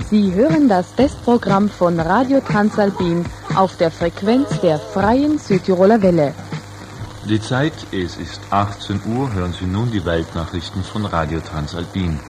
Sie hören das Testprogramm von Radio Transalpin auf der Frequenz der Freien Südtiroler Welle. Die Zeit, es ist 18 Uhr, hören Sie nun die Weltnachrichten von Radio Transalpin.